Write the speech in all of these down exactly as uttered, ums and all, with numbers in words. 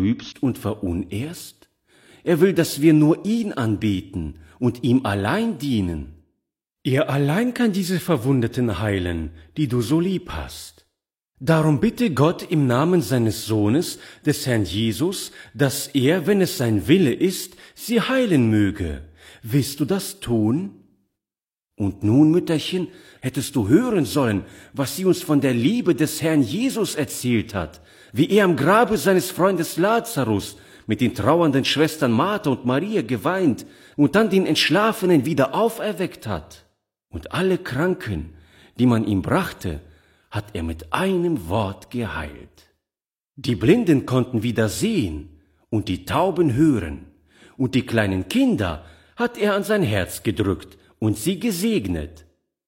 betrübst und verunehrst? Er will, dass wir nur ihn anbeten und ihm allein dienen. Er allein kann diese Verwundeten heilen, die du so lieb hast. Darum bitte Gott im Namen seines Sohnes, des Herrn Jesus, dass er, wenn es sein Wille ist, sie heilen möge. Willst du das tun? Und nun, Mütterchen, hättest du hören sollen, was sie uns von der Liebe des Herrn Jesus erzählt hat, wie er am Grabe seines Freundes Lazarus mit den trauernden Schwestern Martha und Maria geweint und dann den Entschlafenen wieder auferweckt hat. Und alle Kranken, die man ihm brachte, hat er mit einem Wort geheilt. Die Blinden konnten wieder sehen und die Tauben hören, und die kleinen Kinder hat er an sein Herz gedrückt und sie gesegnet.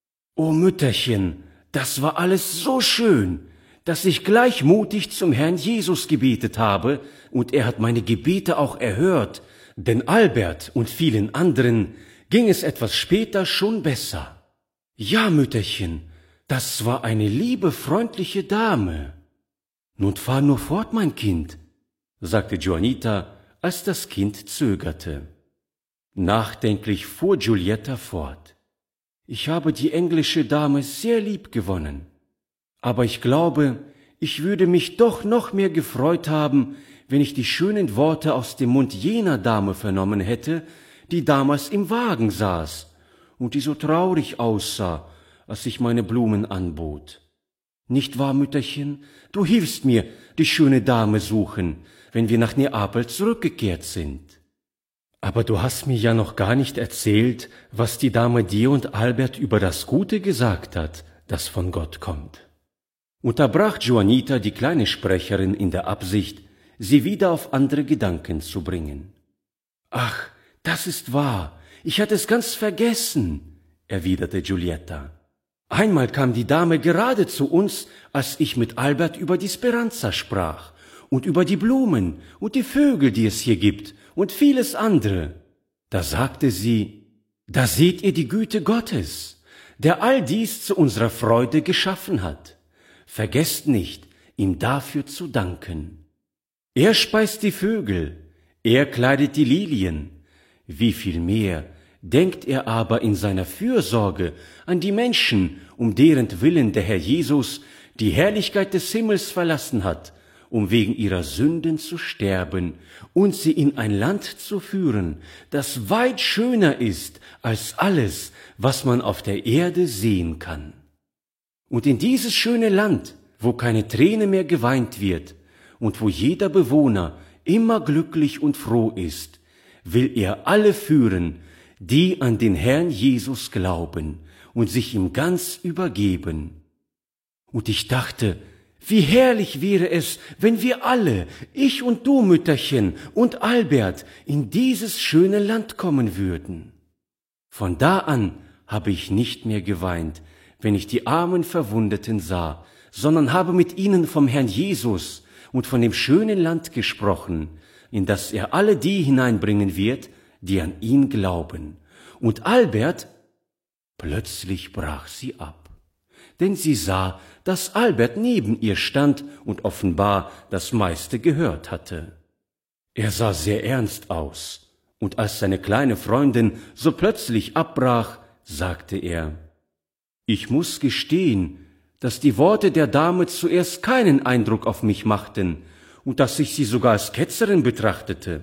O Mütterchen, das war alles so schön, dass ich gleich mutig zum Herrn Jesus gebetet habe, und er hat meine Gebete auch erhört, denn Albert und vielen anderen ging es etwas später schon besser. Ja, Mütterchen, das war eine liebe, freundliche Dame. Nun fahr nur fort, mein Kind, sagte Juanita, als das Kind zögerte. Nachdenklich fuhr Giulietta fort. Ich habe die englische Dame sehr lieb gewonnen, aber ich glaube, ich würde mich doch noch mehr gefreut haben, wenn ich die schönen Worte aus dem Mund jener Dame vernommen hätte, die damals im Wagen saß und die so traurig aussah, als ich meine Blumen anbot. Nicht wahr, Mütterchen? Du hilfst mir, die schöne Dame suchen, wenn wir nach Neapel zurückgekehrt sind. Aber du hast mir ja noch gar nicht erzählt, was die Dame dir und Albert über das Gute gesagt hat, das von Gott kommt. Unterbrach Juanita die kleine Sprecherin in der Absicht, sie wieder auf andere Gedanken zu bringen. Ach, das ist wahr, ich hatte es ganz vergessen, erwiderte Giulietta. Einmal kam die Dame gerade zu uns, als ich mit Albert über die Speranza sprach und über die Blumen und die Vögel, die es hier gibt und vieles andere. Da sagte sie, da seht ihr die Güte Gottes, der all dies zu unserer Freude geschaffen hat. Vergesst nicht, ihm dafür zu danken. Er speist die Vögel, er kleidet die Lilien. Wie viel mehr denkt er aber in seiner Fürsorge an die Menschen, um deren Willen der Herr Jesus die Herrlichkeit des Himmels verlassen hat, um wegen ihrer Sünden zu sterben und sie in ein Land zu führen, das weit schöner ist als alles, was man auf der Erde sehen kann. Und in dieses schöne Land, wo keine Träne mehr geweint wird und wo jeder Bewohner immer glücklich und froh ist, will er alle führen, die an den Herrn Jesus glauben und sich ihm ganz übergeben. Und ich dachte, wie herrlich wäre es, wenn wir alle, ich und du, Mütterchen, und Albert, in dieses schöne Land kommen würden. Von da an habe ich nicht mehr geweint, wenn ich die armen Verwundeten sah, sondern habe mit ihnen vom Herrn Jesus und von dem schönen Land gesprochen, in das er alle die hineinbringen wird, die an ihn glauben. Und Albert, plötzlich brach sie ab, denn sie sah, dass Albert neben ihr stand und offenbar das meiste gehört hatte. Er sah sehr ernst aus, und als seine kleine Freundin so plötzlich abbrach, sagte er, ich muß gestehen, dass die Worte der Dame zuerst keinen Eindruck auf mich machten und dass ich sie sogar als Ketzerin betrachtete.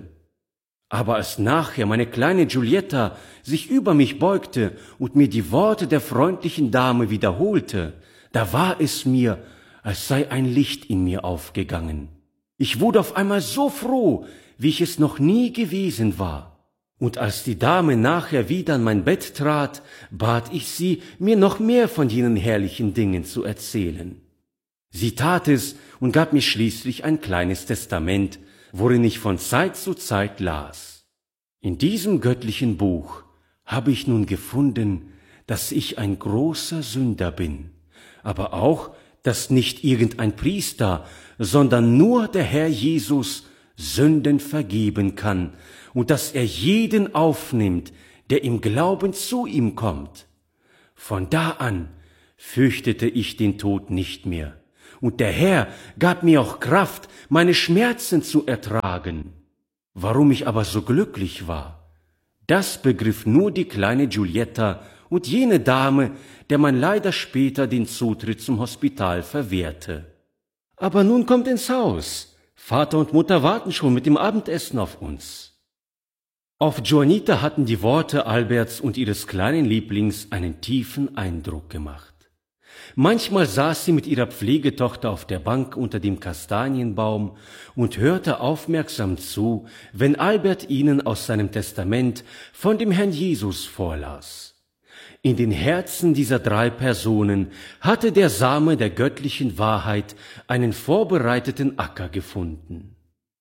Aber als nachher meine kleine Giulietta sich über mich beugte und mir die Worte der freundlichen Dame wiederholte, da war es mir, als sei ein Licht in mir aufgegangen. Ich wurde auf einmal so froh, wie ich es noch nie gewesen war. Und als die Dame nachher wieder an mein Bett trat, bat ich sie, mir noch mehr von jenen herrlichen Dingen zu erzählen. Sie tat es und gab mir schließlich ein kleines Testament, worin ich von Zeit zu Zeit las. In diesem göttlichen Buch habe ich nun gefunden, dass ich ein großer Sünder bin, aber auch, dass nicht irgendein Priester, sondern nur der Herr Jesus Sünden vergeben kann und dass er jeden aufnimmt, der im Glauben zu ihm kommt. Von da an fürchtete ich den Tod nicht mehr, und der Herr gab mir auch Kraft, meine Schmerzen zu ertragen. Warum ich aber so glücklich war, das begriff nur die kleine Giulietta und jene Dame, der man leider später den Zutritt zum Hospital verwehrte. Aber nun kommt ins Haus. Vater und Mutter warten schon mit dem Abendessen auf uns. Auf Juanita hatten die Worte Alberts und ihres kleinen Lieblings einen tiefen Eindruck gemacht. Manchmal saß sie mit ihrer Pflegetochter auf der Bank unter dem Kastanienbaum und hörte aufmerksam zu, wenn Albert ihnen aus seinem Testament von dem Herrn Jesus vorlas. In den Herzen dieser drei Personen hatte der Same der göttlichen Wahrheit einen vorbereiteten Acker gefunden.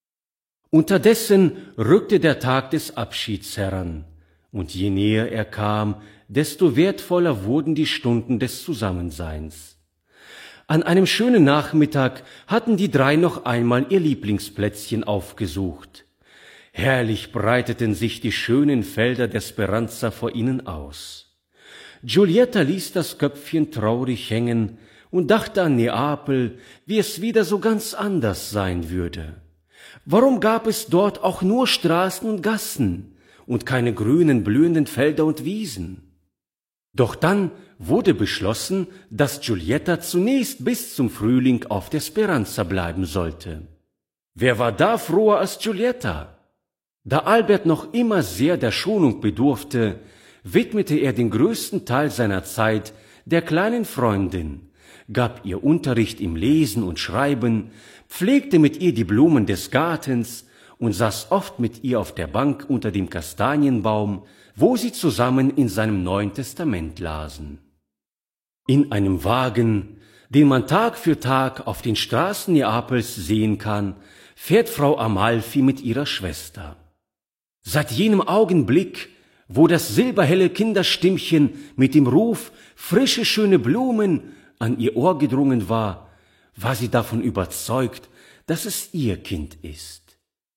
Unterdessen rückte der Tag des Abschieds heran, und je näher er kam, desto wertvoller wurden die Stunden des Zusammenseins. An einem schönen Nachmittag hatten die drei noch einmal ihr Lieblingsplätzchen aufgesucht. Herrlich breiteten sich die schönen Felder der Speranza vor ihnen aus. Giulietta ließ das Köpfchen traurig hängen und dachte an Neapel, wie es wieder so ganz anders sein würde. Warum gab es dort auch nur Straßen und Gassen und keine grünen, blühenden Felder und Wiesen? Doch dann wurde beschlossen, dass Giulietta zunächst bis zum Frühling auf der Speranza bleiben sollte. Wer war da froher als Giulietta? Da Albert noch immer sehr der Schonung bedurfte, widmete er den größten Teil seiner Zeit der kleinen Freundin, gab ihr Unterricht im Lesen und Schreiben, pflegte mit ihr die Blumen des Gartens und saß oft mit ihr auf der Bank unter dem Kastanienbaum, wo sie zusammen in seinem Neuen Testament lasen. In einem Wagen, den man Tag für Tag auf den Straßen Neapels sehen kann, fährt Frau Amalfi mit ihrer Schwester. Seit jenem Augenblick, wo das silberhelle Kinderstimmchen mit dem Ruf »frische, schöne Blumen« an ihr Ohr gedrungen war, war sie davon überzeugt, dass es ihr Kind ist.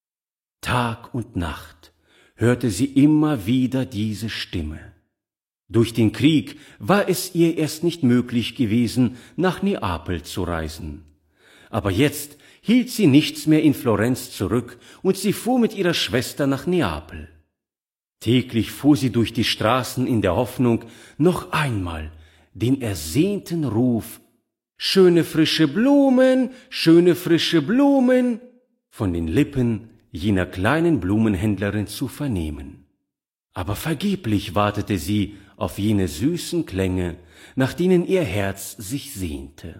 Tag und Nacht hörte sie immer wieder diese Stimme. Durch den Krieg war es ihr erst nicht möglich gewesen, nach Neapel zu reisen. Aber jetzt hielt sie nichts mehr in Florenz zurück und sie fuhr mit ihrer Schwester nach Neapel. Täglich fuhr sie durch die Straßen in der Hoffnung, noch einmal den ersehnten Ruf »Schöne frische Blumen, schöne frische Blumen« von den Lippen jener kleinen Blumenhändlerin zu vernehmen. Aber vergeblich wartete sie auf jene süßen Klänge, nach denen ihr Herz sich sehnte.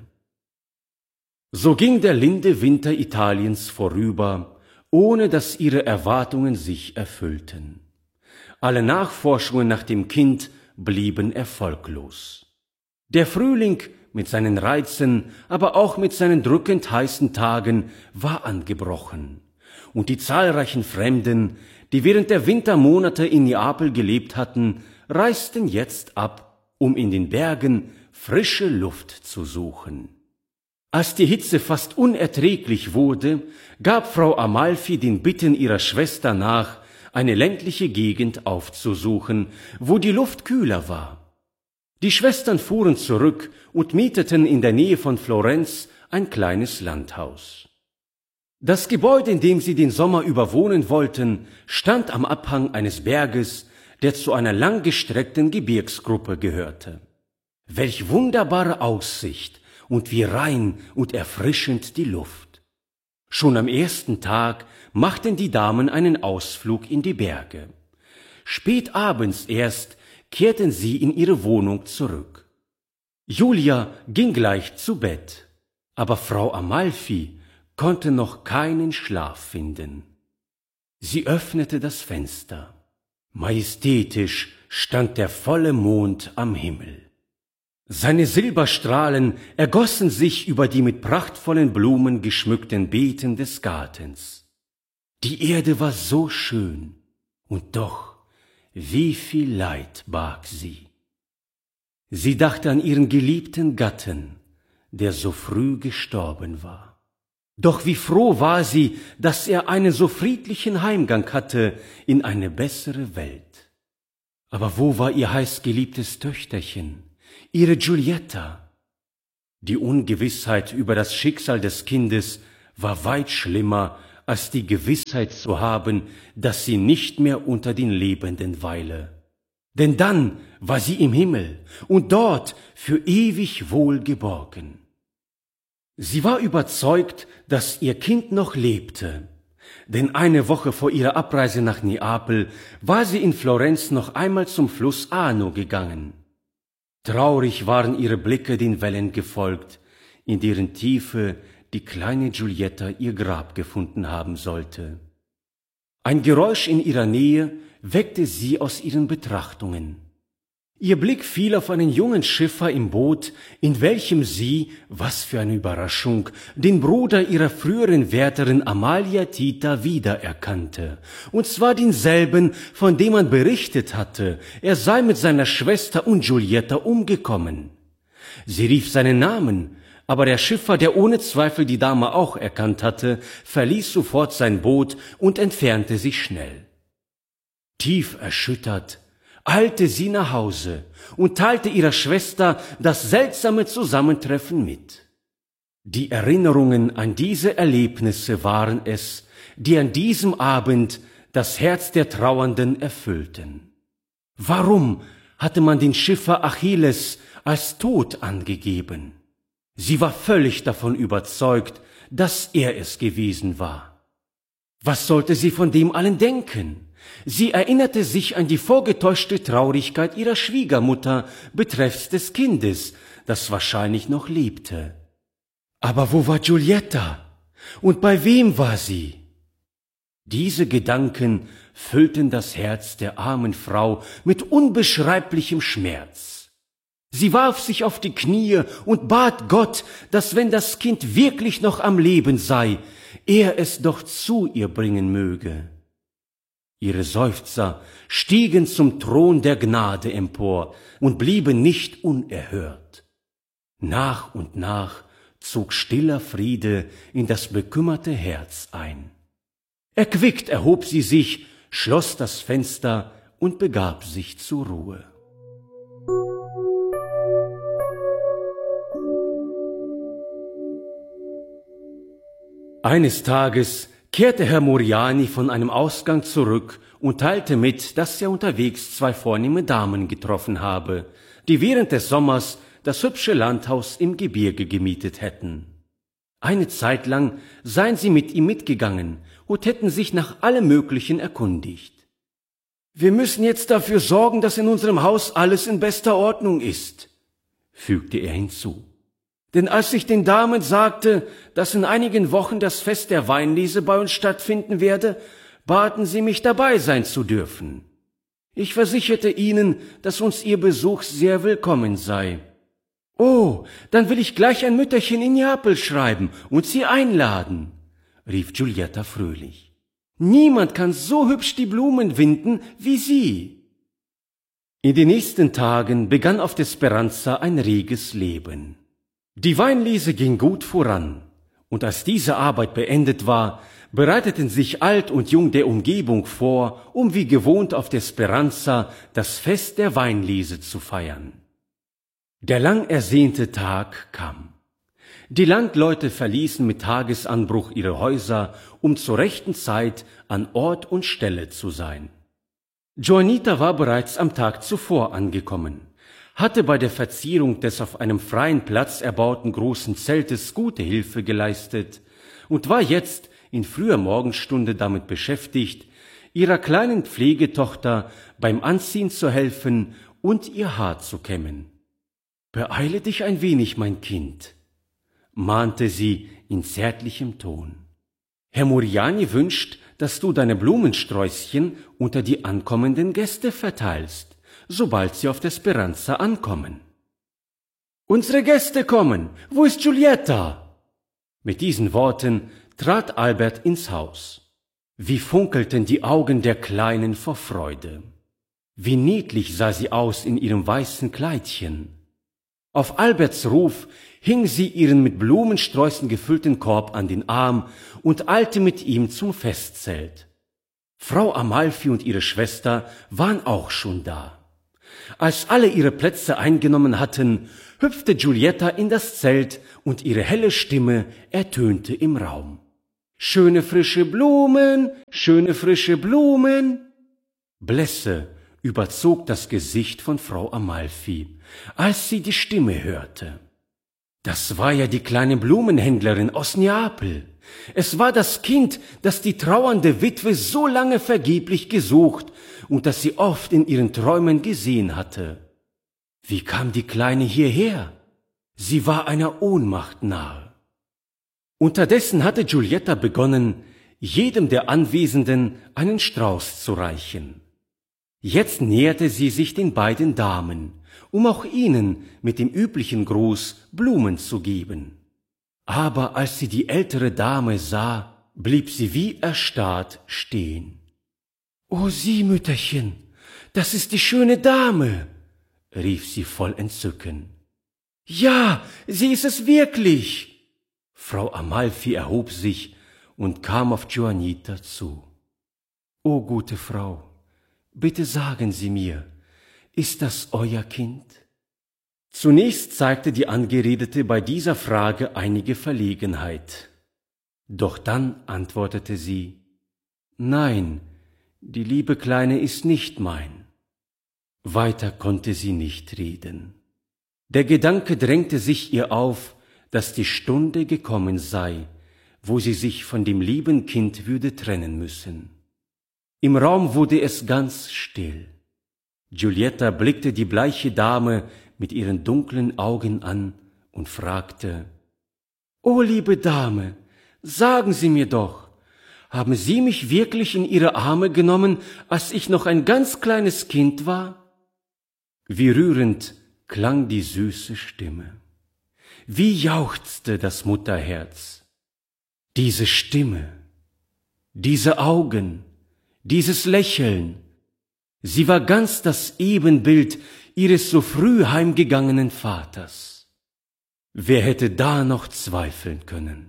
So ging der linde Winter Italiens vorüber, ohne dass ihre Erwartungen sich erfüllten. Alle Nachforschungen nach dem Kind blieben erfolglos. Der Frühling mit seinen Reizen, aber auch mit seinen drückend heißen Tagen war angebrochen. Und die zahlreichen Fremden, die während der Wintermonate in Neapel gelebt hatten, reisten jetzt ab, um in den Bergen frische Luft zu suchen. Als die Hitze fast unerträglich wurde, gab Frau Amalfi den Bitten ihrer Schwester nach, eine ländliche Gegend aufzusuchen, wo die Luft kühler war. Die Schwestern fuhren zurück und mieteten in der Nähe von Florenz ein kleines Landhaus. Das Gebäude, in dem sie den Sommer über wohnen wollten, stand am Abhang eines Berges, der zu einer langgestreckten Gebirgsgruppe gehörte. Welch wunderbare Aussicht und wie rein und erfrischend die Luft! Schon am ersten Tag machten die Damen einen Ausflug in die Berge. Spät abends erst kehrten sie in ihre Wohnung zurück. Julia ging gleich zu Bett, aber Frau Amalfi konnte noch keinen Schlaf finden. Sie öffnete das Fenster. Majestätisch stand der volle Mond am Himmel. Seine Silberstrahlen ergossen sich über die mit prachtvollen Blumen geschmückten Beeten des Gartens. Die Erde war so schön, und doch, wie viel Leid barg sie. Sie dachte an ihren geliebten Gatten, der so früh gestorben war. Doch wie froh war sie, dass er einen so friedlichen Heimgang hatte in eine bessere Welt. Aber wo war ihr heißgeliebtes Töchterchen, ihre Giulietta? Die Ungewissheit über das Schicksal des Kindes war weit schlimmer, als die Gewissheit zu haben, dass sie nicht mehr unter den Lebenden weile. Denn dann war sie im Himmel und dort für ewig wohlgeborgen. Sie war überzeugt, dass ihr Kind noch lebte, denn eine Woche vor ihrer Abreise nach Neapel war sie in Florenz noch einmal zum Fluss Arno gegangen. Traurig waren ihre Blicke den Wellen gefolgt, in deren Tiefe die kleine Giulietta ihr Grab gefunden haben sollte. Ein Geräusch in ihrer Nähe weckte sie aus ihren Betrachtungen. Ihr Blick fiel auf einen jungen Schiffer im Boot, in welchem sie, was für eine Überraschung, den Bruder ihrer früheren Wärterin Amalia Tita wiedererkannte, und zwar denselben, von dem man berichtet hatte, er sei mit seiner Schwester und Giulietta umgekommen. Sie rief seinen Namen, aber der Schiffer, der ohne Zweifel die Dame auch erkannt hatte, verließ sofort sein Boot und entfernte sich schnell. Tief erschüttert eilte sie nach Hause und teilte ihrer Schwester das seltsame Zusammentreffen mit. Die Erinnerungen an diese Erlebnisse waren es, die an diesem Abend das Herz der Trauernden erfüllten. Warum hatte man den Schiffer Achilles als tot angegeben? Sie war völlig davon überzeugt, dass er es gewesen war. Was sollte sie von dem allen denken? Sie erinnerte sich an die vorgetäuschte Traurigkeit ihrer Schwiegermutter betreffs des Kindes, das wahrscheinlich noch lebte. Aber wo war Giulietta? Und bei wem war sie? Diese Gedanken füllten das Herz der armen Frau mit unbeschreiblichem Schmerz. Sie warf sich auf die Knie und bat Gott, dass wenn das Kind wirklich noch am Leben sei, er es doch zu ihr bringen möge. Ihre Seufzer stiegen zum Thron der Gnade empor und blieben nicht unerhört. Nach und nach zog stiller Friede in das bekümmerte Herz ein. Erquickt erhob sie sich, schloss das Fenster und begab sich zur Ruhe. Eines Tages kehrte Herr Moriani von einem Ausgang zurück und teilte mit, dass er unterwegs zwei vornehme Damen getroffen habe, die während des Sommers das hübsche Landhaus im Gebirge gemietet hätten. Eine Zeit lang seien sie mit ihm mitgegangen und hätten sich nach allem Möglichen erkundigt. »Wir müssen jetzt dafür sorgen, dass in unserem Haus alles in bester Ordnung ist«, fügte er hinzu. Denn als ich den Damen sagte, dass in einigen Wochen das Fest der Weinlese bei uns stattfinden werde, baten sie mich dabei sein zu dürfen. Ich versicherte ihnen, dass uns ihr Besuch sehr willkommen sei. »Oh, dann will ich gleich ein Mütterchen in Neapel schreiben und sie einladen«, rief Giulietta fröhlich. »Niemand kann so hübsch die Blumen winden wie Sie.« In den nächsten Tagen begann auf der Speranza ein reges Leben. Die Weinlese ging gut voran, und als diese Arbeit beendet war, bereiteten sich alt und jung der Umgebung vor, um wie gewohnt auf der Speranza das Fest der Weinlese zu feiern. Der lang ersehnte Tag kam. Die Landleute verließen mit Tagesanbruch ihre Häuser, um zur rechten Zeit an Ort und Stelle zu sein. Juanita war bereits am Tag zuvor angekommen, hatte bei der Verzierung des auf einem freien Platz erbauten großen Zeltes gute Hilfe geleistet und war jetzt in früher Morgenstunde damit beschäftigt, ihrer kleinen Pflegetochter beim Anziehen zu helfen und ihr Haar zu kämmen. »Beeile dich ein wenig, mein Kind«, mahnte sie in zärtlichem Ton. »Herr Moriani wünscht, dass du deine Blumensträußchen unter die ankommenden Gäste verteilst, sobald sie auf der Speranza ankommen.« »Unsere Gäste kommen! Wo ist Giulietta?« Mit diesen Worten trat Albert ins Haus. Wie funkelten die Augen der Kleinen vor Freude. Wie niedlich sah sie aus in ihrem weißen Kleidchen. Auf Alberts Ruf hing sie ihren mit Blumensträußen gefüllten Korb an den Arm und eilte mit ihm zum Festzelt. Frau Amalfi und ihre Schwester waren auch schon da. Als alle ihre Plätze eingenommen hatten, hüpfte Giulietta in das Zelt und ihre helle Stimme ertönte im Raum. »Schöne frische Blumen, schöne frische Blumen!« Blässe überzog das Gesicht von Frau Amalfi, als sie die Stimme hörte. Das war ja die kleine Blumenhändlerin aus Neapel. Es war das Kind, das die trauernde Witwe so lange vergeblich gesucht und das sie oft in ihren Träumen gesehen hatte. Wie kam die Kleine hierher? Sie war einer Ohnmacht nahe. Unterdessen hatte Giulietta begonnen, jedem der Anwesenden einen Strauß zu reichen. Jetzt näherte sie sich den beiden Damen, um auch ihnen mit dem üblichen Gruß Blumen zu geben. Aber als sie die ältere Dame sah, blieb sie wie erstarrt stehen. »O sieh, Mütterchen, das ist die schöne Dame«, rief sie voll Entzücken. »Ja, sie ist es wirklich!« Frau Amalfi erhob sich und kam auf Giuanita zu. »O gute Frau, bitte sagen Sie mir, ist das euer Kind?« Zunächst zeigte die Angeredete bei dieser Frage einige Verlegenheit. Doch dann antwortete sie, »Nein, die liebe Kleine ist nicht mein.« Weiter konnte sie nicht reden. Der Gedanke drängte sich ihr auf, dass die Stunde gekommen sei, wo sie sich von dem lieben Kind würde trennen müssen. Im Raum wurde es ganz still. Giulietta blickte die bleiche Dame mit ihren dunklen Augen an und fragte, »O liebe Dame, sagen Sie mir doch, haben Sie mich wirklich in Ihre Arme genommen, als ich noch ein ganz kleines Kind war?« Wie rührend klang die süße Stimme. Wie jauchzte das Mutterherz. Diese Stimme, diese Augen, dieses Lächeln, sie war ganz das Ebenbild ihres so früh heimgegangenen Vaters. Wer hätte da noch zweifeln können?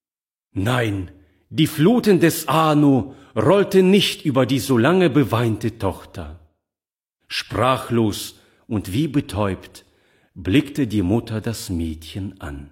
Nein, die Fluten des Arno rollten nicht über die so lange beweinte Tochter. Sprachlos und wie betäubt blickte die Mutter das Mädchen an.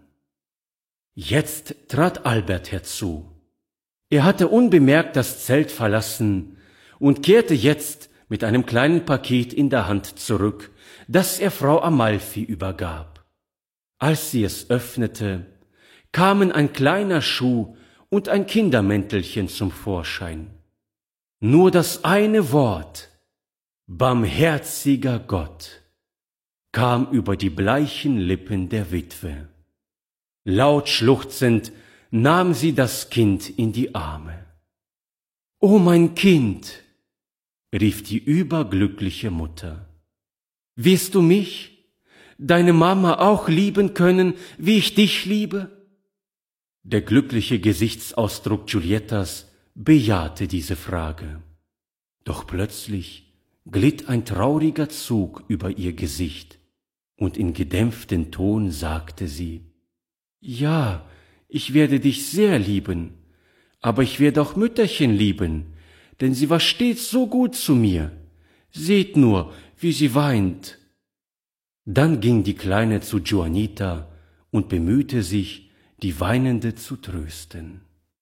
Jetzt trat Albert herzu. Er hatte unbemerkt das Zelt verlassen und kehrte jetzt mit einem kleinen Paket in der Hand zurück, das er Frau Amalfi übergab. Als sie es öffnete, kamen ein kleiner Schuh und ein Kindermäntelchen zum Vorschein. Nur das eine Wort, barmherziger Gott, kam über die bleichen Lippen der Witwe. Laut schluchzend nahm sie das Kind in die Arme. »O mein Kind«, rief die überglückliche Mutter, »wirst du mich, deine Mama auch lieben können, wie ich dich liebe?« Der glückliche Gesichtsausdruck Giuliettas bejahte diese Frage. Doch plötzlich glitt ein trauriger Zug über ihr Gesicht, und in gedämpftem Ton sagte sie, »Ja, ich werde dich sehr lieben, aber ich werde auch Mütterchen lieben, denn sie war stets so gut zu mir. Seht nur, wie sie weint.« Dann ging die Kleine zu Giuanita und bemühte sich, die Weinende zu trösten.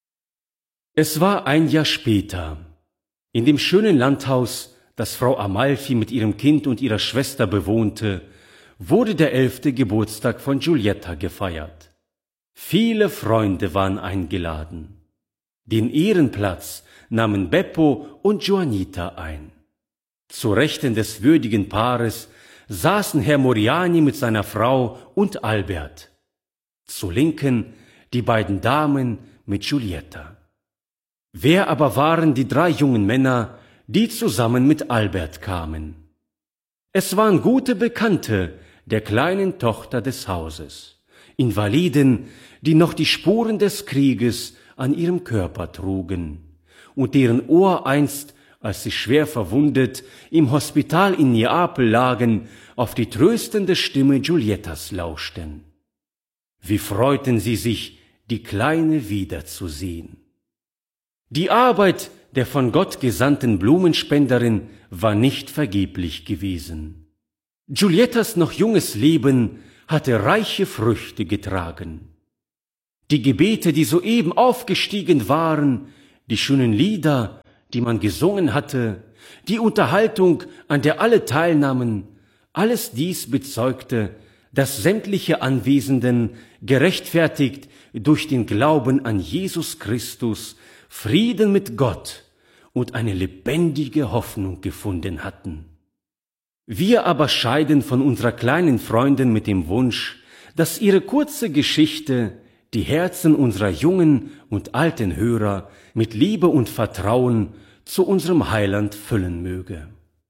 Es war ein Jahr später. In dem schönen Landhaus, das Frau Amalfi mit ihrem Kind und ihrer Schwester bewohnte, wurde der elfte Geburtstag von Giulietta gefeiert. Viele Freunde waren eingeladen. Den Ehrenplatz nahmen Beppo und Giuanita ein. Zu Rechten des würdigen Paares saßen Herr Moriani mit seiner Frau und Albert. Zu Linken die beiden Damen mit Giulietta. Wer aber waren die drei jungen Männer, die zusammen mit Albert kamen? Es waren gute Bekannte der kleinen Tochter des Hauses, Invaliden, die noch die Spuren des Krieges an ihrem Körper trugen und deren Ohr einst, als sie schwer verwundet im Hospital in Neapel lagen, auf die tröstende Stimme Giuliettas lauschten. Wie freuten sie sich, die Kleine wiederzusehen. Die Arbeit der von Gott gesandten Blumenspenderin war nicht vergeblich gewesen. Giuliettas noch junges Leben hatte reiche Früchte getragen. Die Gebete, die soeben aufgestiegen waren, die schönen Lieder, die man gesungen hatte, die Unterhaltung, an der alle teilnahmen, alles dies bezeugte, dass sämtliche Anwesenden gerechtfertigt durch den Glauben an Jesus Christus Frieden mit Gott und eine lebendige Hoffnung gefunden hatten. Wir aber scheiden von unserer kleinen Freundin mit dem Wunsch, dass ihre kurze Geschichte die Herzen unserer jungen und alten Hörer mit Liebe und Vertrauen zu unserem Heiland füllen möge.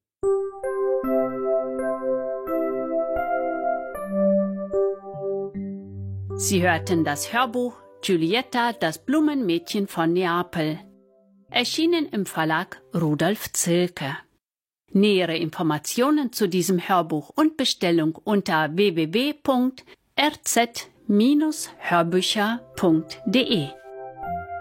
Sie hörten das Hörbuch Giulietta, das Blumenmädchen von Neapel, erschienen im Verlag Rudolf Zilke. Nähere Informationen zu diesem Hörbuch und Bestellung unter w w w punkt r z Bindestrich hörbücher punkt de.